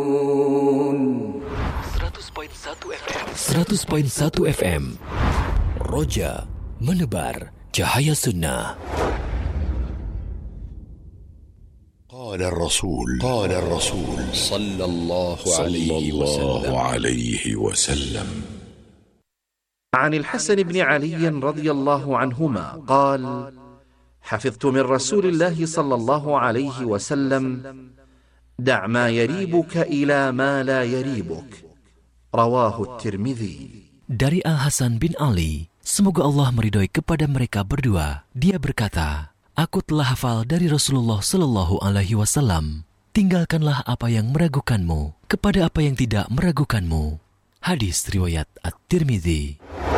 100.1 FM Roja menebar cahaya sunnah. قال الرسول صلى الله عليه وسلم عن الحسن بن علي رضي الله عنهما قال: حفظت من رسول الله صلى الله عليه وسلم: دع ما يريبك إلى ما لا يريبك. رواه الترمذي. Dari Al Hasan bin Ali, semoga Allah meridhoi kepada mereka berdua, dia berkata, aku telah hafal dari Rasulullah Sallallahu Alaihi Wasallam, tinggalkanlah apa yang meragukanmu kepada apa yang tidak meragukanmu. Hadis riwayat At-Tirmidzi.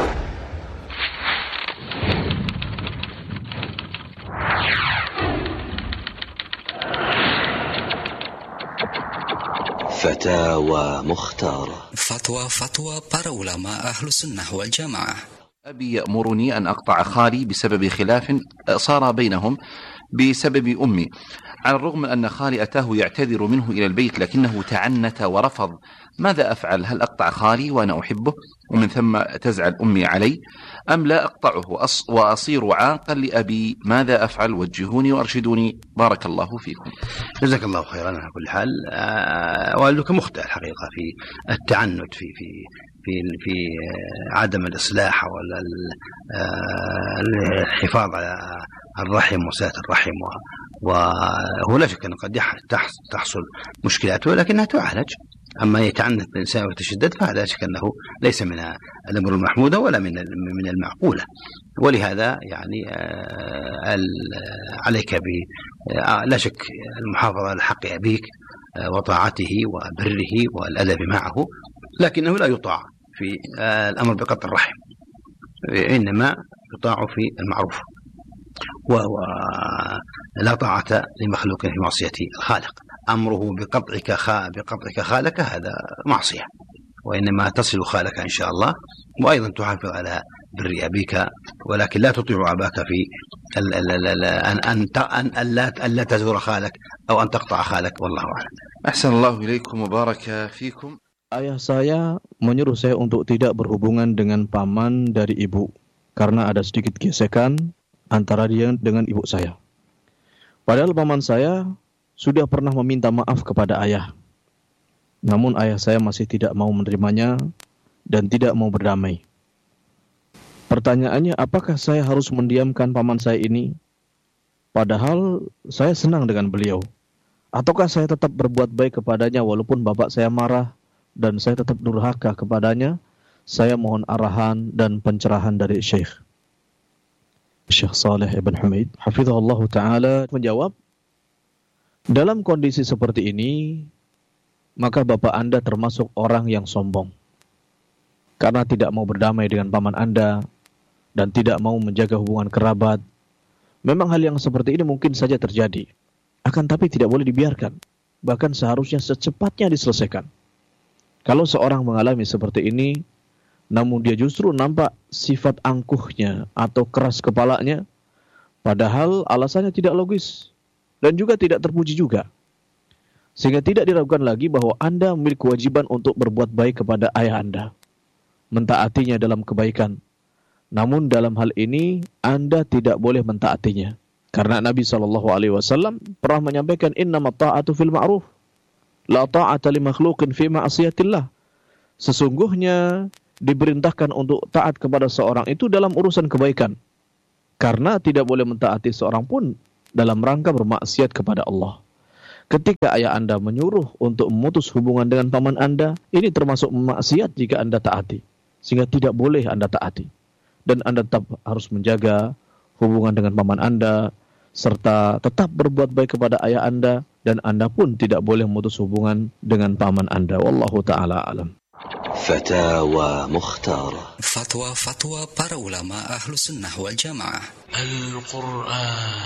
Fatawa Mukhtarah. Fatwa para ulama ahlu sunnah wal jamaah. أبي يأمرني أن أقطع خالي بسبب خلاف صار بينهم بسبب أمي، على الرغم من أن خالي أتاه يعتذر منه إلى البيت لكنه تعنت ورفض. ماذا أفعل؟ هل أقطع خالي وأنا أحبه ومن ثم تزعل أمي علي، أم لا أقطعه وأصير عاقا لأبي؟ ماذا أفعل؟ وجهوني وأرشدوني، بارك الله فيكم. جزاك الله خيرا. على كل حال والدك مخطئ الحقيقة في التعنت في عدم الإصلاح ولا الحفاظ على الرحم وصلة الرحم، وهو لا شك أنه قد تحصل مشكلات ولكنها تعالج. أما يتعنت الإنسان ويتشدد فهذا لا شك أنه ليس من الأمر المحمودة ولا من المعقولة، ولهذا يعني عليك لا شك المحافظة على حق أبيك وطاعته وبره والأدب معه، لكنه لا يطاع في الأمر بقطع الرحم، إنما يطاع في المعروف، ولا طاعة لمخلوق في معصية الخالق. أمره بقطعك خالك هذا معصية، وإنما تصل خالك إن شاء الله، وأيضا تحافظ على بر أبيك، ولكن لا تطيع أباك في أن لا تزور خالك أو أن تقطع خالك، والله أعلم. أحسن الله إليكم وبارك فيكم. Ayah saya menyuruh saya untuk tidak berhubungan dengan paman dari ibu karena ada sedikit gesekan antara dia dengan ibu saya. Padahal paman saya sudah pernah meminta maaf kepada ayah. Namun ayah saya masih tidak mau menerimanya dan tidak mau berdamai. Pertanyaannya, apakah saya harus mendiamkan paman saya ini? Padahal saya senang dengan beliau. Ataukah saya tetap berbuat baik kepadanya walaupun bapak saya marah dan saya tetap durhaka kepadanya? Saya mohon arahan dan pencerahan dari Syekh Saleh Ibn Humaid hafizahullah ta'ala menjawab, dalam kondisi seperti ini maka bapak Anda termasuk orang yang sombong karena tidak mau berdamai dengan paman Anda dan tidak mau menjaga hubungan kerabat. Memang hal yang seperti ini mungkin saja terjadi, akan tapi tidak boleh dibiarkan, bahkan seharusnya secepatnya diselesaikan. Kalau seorang mengalami seperti ini, namun dia justru nampak sifat angkuhnya atau keras kepalanya, padahal alasannya tidak logis dan juga tidak terpuji juga, sehingga tidak diragukan lagi bahwa Anda memiliki kewajiban untuk berbuat baik kepada ayah Anda, mentaatinya dalam kebaikan. Namun dalam hal ini Anda tidak boleh mentaatinya, karena Nabi SAW pernah menyampaikan, innamat ta'atu fil ma'ruf la ta'ata li makhluqin fi ma'asiyatillah. Sesungguhnya diperintahkan untuk taat kepada seorang itu dalam urusan kebaikan, karena tidak boleh mentaati seorang pun dalam rangka bermaksiat kepada Allah. Ketika ayah Anda menyuruh untuk memutus hubungan dengan paman Anda, ini termasuk maksiat jika Anda taati, sehingga tidak boleh Anda taati. Dan Anda tetap harus menjaga hubungan dengan paman Anda, serta tetap berbuat baik kepada ayah Anda, dan Anda pun tidak boleh memutus hubungan dengan paman Anda. Wallahu ta'ala alam. Fatawa Mukhtarah. Fatwa para ulama ahlu sunnah wal jamaah. Al-Quran.